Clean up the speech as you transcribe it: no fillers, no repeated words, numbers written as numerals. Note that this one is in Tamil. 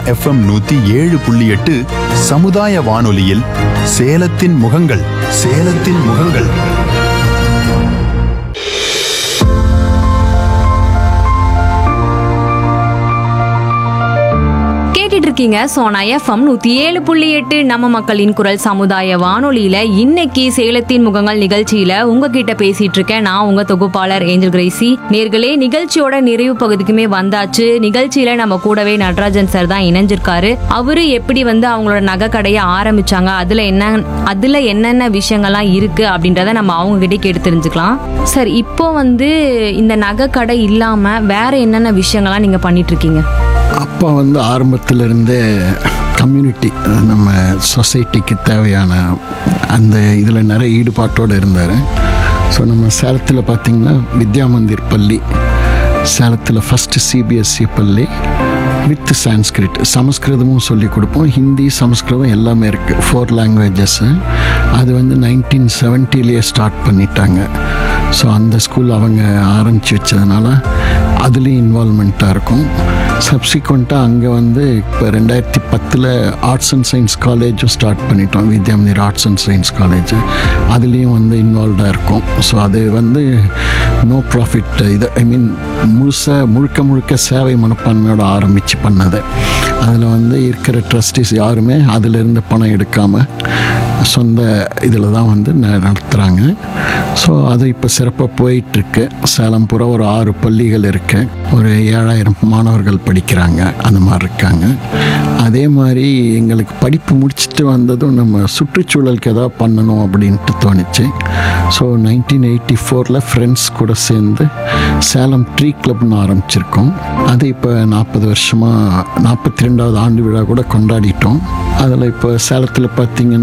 FM 107.8 சமுதாய வானொலியில் சேலத்தின் முகங்கள். சேலத்தின் முகங்கள். இருக்கீங்க சோனா FM 107.8 நம்ம மக்களின் குரல் சமுதாய வானொலியில இன்னைக்கு சேலத்தின் முகங்கள் நிகழ்ச்சியில உங்ககிட்ட பேசிட்டு இருக்கேன். நான் உங்க தொகுப்பாளர் ஏஞ்சல் கிரேசி. நேர்களே, நிகழ்ச்சியோட நிறைவு பகுதிக்குமே வந்தாச்சு. நிகழ்ச்சியில நம்ம கூடவே நடராஜன் சார் தான் இணைஞ்சிருக்காரு. அவரு எப்படி அவங்களோட நகை கடையை ஆரம்பிச்சாங்க, அதுல என்னென்ன விஷயங்கள்லாம் இருக்கு அப்படின்றத நம்ம அவங்க கிட்டே கேட்டு தெரிஞ்சுக்கலாம். சார், இப்போ இந்த நகை கடை இல்லாம வேற என்னென்ன விஷயங்கள்லாம் நீங்க பண்ணிட்டு இருக்கீங்க? அப்பா ஆரம்பத்திலிருந்தே கம்யூனிட்டி, நம்ம சொசைட்டிக்கு தேவையான அந்த இதில் நிறைய ஈடுபாட்டோடு இருந்தார். ஸோ நம்ம சேலத்தில் பார்த்திங்கன்னா வித்யா மந்திர் பள்ளி, சேலத்தில் ஃபஸ்ட்டு CBSE பள்ளி வித் சான்ஸ்கிரிட், சமஸ்கிருதமும் சொல்லிக் கொடுப்போம், ஹிந்தி சமஸ்கிருதம் எல்லாமே இருக்குது, 4 லாங்குவேஜஸ்ஸு. அது 1970 ஸ்டார்ட் பண்ணிட்டாங்க. ஸோ அந்த ஸ்கூல் அவங்க ஆரம்பித்து வச்சதுனால அதுலேயும் இன்வால்மெண்ட்டாக இருக்கும். சப்சிக்வெண்ட்டாக அங்கே இப்போ 2010 ஆர்ட்ஸ் அண்ட் சயின்ஸ் காலேஜும் ஸ்டார்ட் பண்ணிட்டோம், Vidyamandir arts and science college. அதுலேயும் இன்வால்வ்டாக இருக்கும். ஸோ அது நோ ப்ராஃபிட் இது, முழுக்க சேவை மனப்பான்மையோடு ஆரம்பித்து பண்ணது. அதில் இருக்கிற ட்ரஸ்டிஸ் யாருமே அதிலிருந்து பணம் எடுக்காமல் சொந்த இதில் தான் நடத்துகிறாங்க. ஸோ அது இப்போ சிறப்பாக போயிட்டுருக்கு. சேலம் பூரா ஒரு 6 பள்ளிகள் இருக்கு, ஒரு 7000 மாணவர்கள் படிக்கிறாங்க, அந்த மாதிரி இருக்காங்க. அதே மாதிரி எங்களுக்கு படிப்பு முடிச்சுட்டு வந்ததும் நம்ம சுற்றுச்சூழலுக்கு எதாவது பண்ணணும் அப்படின்ட்டு தோணுச்சு. ஸோ 1984 ஃப்ரெண்ட்ஸ் கூட சேர்ந்து சேலம் ட்ரீ கிளப்னு ஆரம்பிச்சிருக்கோம். அது இப்போ 40 வருஷமாக 42வது ஆண்டு விழா கூட கொண்டாடிட்டோம். அதில் இப்போ சேலத்தில் பார்த்திங்கன்னா